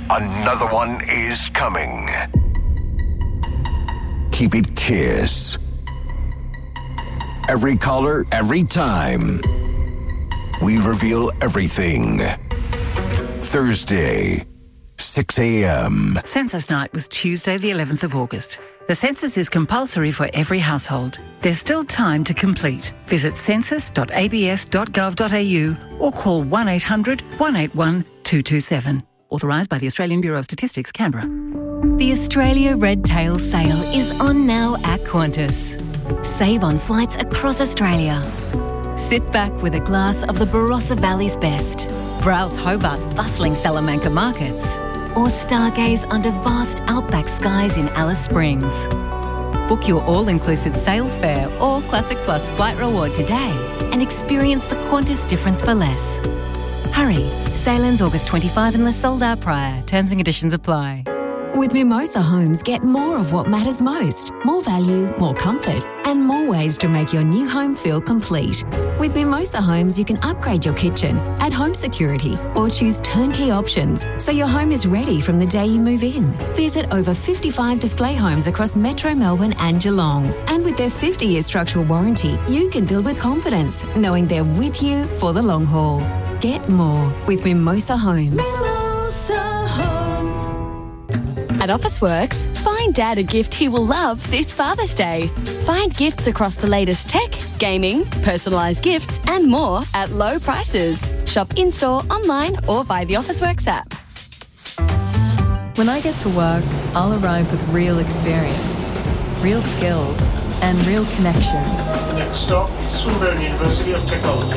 Another one is coming. Keep it Kiss. Every caller, every time. We reveal everything. Thursday, 6 a.m. Census night was Tuesday, the 11th of August. The census is compulsory for every household. There's still time to complete. Visit census.abs.gov.au or call 1800 181 227. Authorised by the Australian Bureau of Statistics, Canberra. The Australia Red Tail Sale is on now at Qantas. Save on flights across Australia. Sit back with a glass of the Barossa Valley's best. Browse Hobart's bustling Salamanca markets. Or stargaze under vast outback skies in Alice Springs. Book your all-inclusive sail fare or Classic Plus flight reward today and experience the Qantas difference for less. Hurry, sail ends August 25 unless sold out prior. Terms and conditions apply. With Mimosa Homes, get more of what matters most. More value, more comfort, and more ways to make your new home feel complete. With Mimosa Homes, you can upgrade your kitchen, add home security, or choose turnkey options so your home is ready from the day you move in. Visit over 55 display homes across Metro Melbourne and Geelong. And with their 50-year structural warranty, you can build with confidence, knowing they're with you for the long haul. Get more with Mimosa Homes. Mimosa Homes. At Officeworks, find Dad a gift he will love this Father's Day. Find gifts across the latest tech, gaming, personalised gifts and more at low prices. Shop in-store, online or via the Officeworks app. When I get to work, I'll arrive with real experience, real skills and real connections. The next stop, Swinburne University of Technology.